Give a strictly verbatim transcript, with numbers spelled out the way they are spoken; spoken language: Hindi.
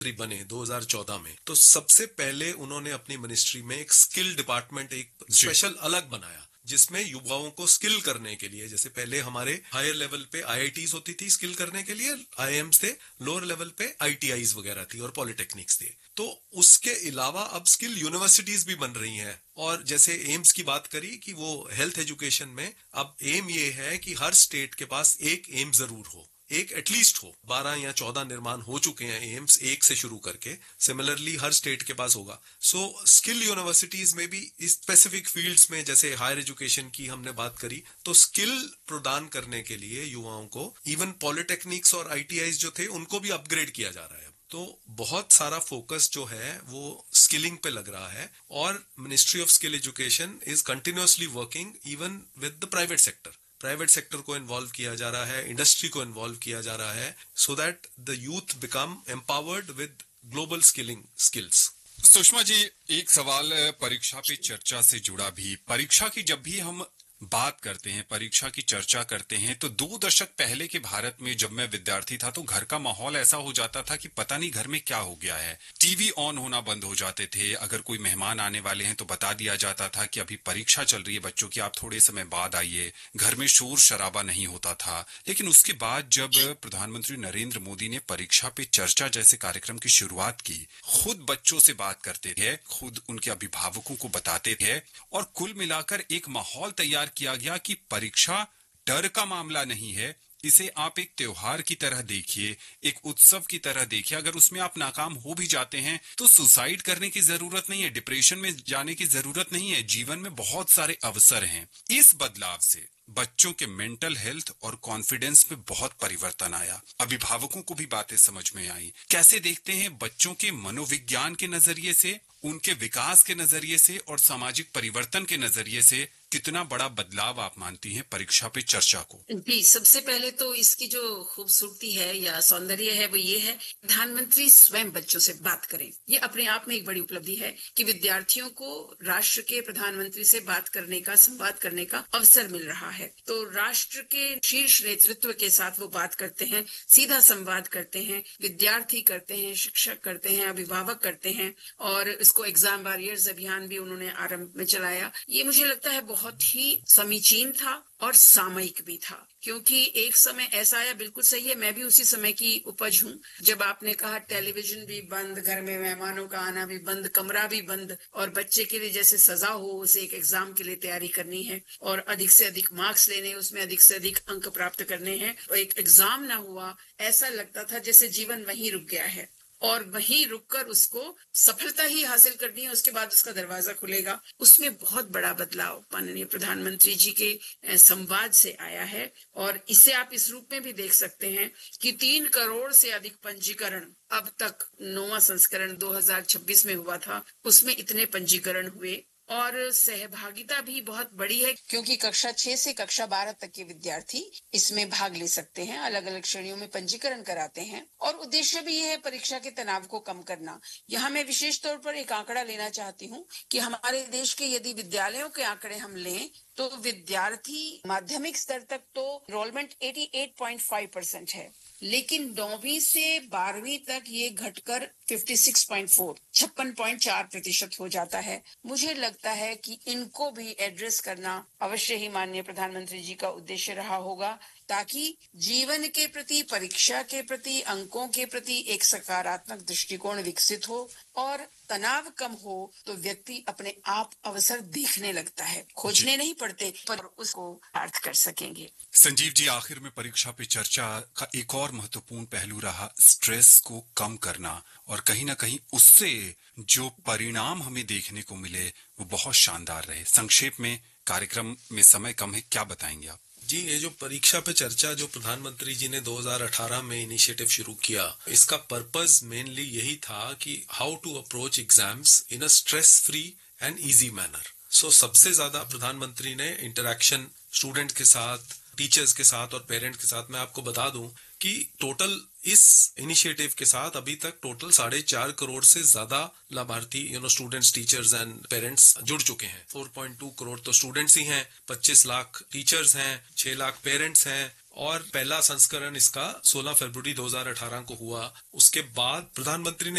बने दो हज़ार चौदह में, तो सबसे पहले उन्होंने अपनी मिनिस्ट्री में एक स्किल डिपार्टमेंट, एक स्पेशल अलग बनाया, जिसमें युवाओं को स्किल करने के लिए, जैसे पहले हमारे हायर लेवल पे आईआईटीज होती थी स्किल करने के लिए, आईआईएम्स थे, लोअर लेवल पे आईटीआईज वगैरह थी और पॉलिटेक्निक्स थे। तो उसके अलावा अब स्किल यूनिवर्सिटीज भी बन रही हैं। और जैसे एम्स की बात करी कि वो हेल्थ एजुकेशन में, अब एम ये है कि हर स्टेट के पास एक एम जरूर हो, एक एटलीस्ट हो। बारह या चौदह निर्माण हो चुके हैं एम्स, एक से शुरू करके, सिमिलरली हर स्टेट के पास होगा। सो स्किल यूनिवर्सिटीज में भी इस स्पेसिफिक फील्ड्स में, जैसे हायर एजुकेशन की हमने बात करी, तो स्किल प्रदान करने के लिए युवाओं को इवन पॉलिटेक्निक्स और आईटीआईज जो थे उनको भी अपग्रेड किया जा रहा है। तो बहुत सारा फोकस जो है वो स्किलिंग पे लग रहा है, और ministry of skill education is continuously working even with the private sector. Private sector को इन्वॉल्व किया जा रहा है, इंडस्ट्री को इन्वॉल्व किया जा रहा है, so that the youth become empowered with global skilling skills. Sushma ji, एक सवाल परीक्षा पे चर्चा से जुड़ा भी। परीक्षा की जब भी हम बात करते हैं, परीक्षा की चर्चा करते हैं, तो दो दशक पहले के भारत में जब मैं विद्यार्थी था तो घर का माहौल ऐसा हो जाता था कि पता नहीं घर में क्या हो गया है। टीवी ऑन होना बंद हो जाते थे, अगर कोई मेहमान आने वाले हैं तो बता दिया जाता था कि अभी परीक्षा चल रही है बच्चों की, आप थोड़े समय बाद आइए। घर में शोर शराबा नहीं होता था। लेकिन उसके बाद जब प्रधानमंत्री नरेंद्र मोदी ने परीक्षा पे चर्चा जैसे कार्यक्रम की शुरुआत की, खुद बच्चों से बात करते थे, खुद उनके अभिभावकों को बताते थे, और कुल मिलाकर एक माहौल तैयार किया गया कि परीक्षा डर का मामला नहीं है, इसे आप एक त्योहार की तरह देखिए, एक उत्सव की तरह देखिए। अगर उसमें आप नाकाम हो भी जाते हैं तो सुसाइड करने की जरूरत नहीं है, डिप्रेशन में जाने की जरूरत नहीं है। जीवन में बहुत सारे अवसर हैं। इस बदलाव से बच्चों के मेंटल हेल्थ और कॉन्फिडेंस में बहुत परिवर्तन आया। अभिभावकों को भी बातें समझ में आई। कैसे देखते हैं बच्चों के मनोविज्ञान के नजरिए से, उनके विकास के नजरिए से और सामाजिक परिवर्तन के नजरिए से कितना बड़ा बदलाव आप मानती हैं परीक्षा पे चर्चा को? जी, सबसे पहले तो इसकी जो खूबसूरती है या सौंदर्य है वो ये है, प्रधानमंत्री स्वयं बच्चों से बात करें। ये अपने आप में एक बड़ी उपलब्धि है कि विद्यार्थियों को राष्ट्र के प्रधानमंत्री से बात करने का, संवाद करने का अवसर मिल रहा है। तो राष्ट्र के शीर्ष नेतृत्व के साथ वो बात करते हैं, सीधा संवाद करते हैं, विद्यार्थी करते हैं, शिक्षक करते हैं, अभिभावक करते हैं, और इसको एग्जाम वॉरियर्स अभियान भी उन्होंने आरंभ में चलाया। ये मुझे लगता है बहुत ही समीचीन था और सामयिक भी था, क्योंकि एक समय ऐसा आया, बिल्कुल सही है, मैं भी उसी समय की उपज हूँ, जब आपने कहा टेलीविजन भी बंद, घर में मेहमानों का आना भी बंद, कमरा भी बंद, और बच्चे के लिए जैसे सजा हो उसे एक एग्जाम के लिए तैयारी करनी है और अधिक से अधिक मार्क्स लेने, उसमें अधिक से अधिक अंक प्राप्त करने हैं, और एक एग्जाम ना हुआ, ऐसा लगता था जैसे जीवन वहीं रुक गया है और वहीं रुककर उसको सफलता ही हासिल करनी है, उसके बाद उसका दरवाजा खुलेगा। उसमें बहुत बड़ा बदलाव माननीय प्रधानमंत्री जी के संवाद से आया है, और इसे आप इस रूप में भी देख सकते हैं कि तीन करोड़ से अधिक पंजीकरण अब तक, नौवां संस्करण दो हज़ार छब्बीस में हुआ था, उसमें इतने पंजीकरण हुए, और सहभागिता भी बहुत बड़ी है, क्योंकि कक्षा छह से कक्षा बारह तक के विद्यार्थी इसमें भाग ले सकते हैं, अलग अलग श्रेणियों में पंजीकरण कराते हैं, और उद्देश्य भी ये है परीक्षा के तनाव को कम करना। यहाँ मैं विशेष तौर पर एक आंकड़ा लेना चाहती हूँ कि हमारे देश के यदि विद्यालयों के आंकड़े हम लें तो विद्यार्थी माध्यमिक स्तर तक तो एनरोलमेंट अठासी पॉइंट पाँच परसेंट है, लेकिन नौवीं से बारहवीं तक ये घटकर छप्पन पॉइंट चार छप्पन पॉइंट चार प्रतिशत हो जाता है। मुझे लगता है कि इनको भी एड्रेस करना अवश्य ही माननीय प्रधानमंत्री जी का उद्देश्य रहा होगा, ताकि जीवन के प्रति, परीक्षा के प्रति, अंकों के प्रति एक सकारात्मक दृष्टिकोण विकसित हो और तनाव कम हो, तो व्यक्ति अपने आप अवसर देखने लगता है, खोजने नहीं पड़ते, पर उसको अर्थ कर सकेंगे। संजीव जी, आखिर में परीक्षा पे चर्चा का एक और महत्वपूर्ण पहलू रहा स्ट्रेस को कम करना, और कहीं ना कहीं उससे जो परिणाम हमें देखने को मिले वो बहुत शानदार रहे। संक्षेप में, कार्यक्रम में समय कम है, क्या बताएंगे आप? जी, ये जो परीक्षा पे चर्चा जो प्रधानमंत्री जी ने दो हज़ार अठारह में इनिशिएटिव शुरू किया, इसका पर्पस मेनली यही था कि how to approach exams in a stress free and easy manner. सो सबसे ज्यादा प्रधानमंत्री ने इंटरेक्शन स्टूडेंट के साथ, टीचर्स के साथ और पेरेंट के साथ, मैं आपको बता दूं कि टोटल इस इनिशिएटिव के साथ अभी तक टोटल साढ़े चार करोड़ से ज्यादा लाभार्थी, you know, students, teachers and parents जुड़ चुके हैं। चार पॉइंट दो करोड़ तो स्टूडेंट्स ही हैं, पच्चीस लाख टीचर्स हैं, छह लाख पेरेंट्स हैं, और पहला संस्करण इसका सोलह फरवरी दो हज़ार अठारह को हुआ। उसके बाद प्रधानमंत्री ने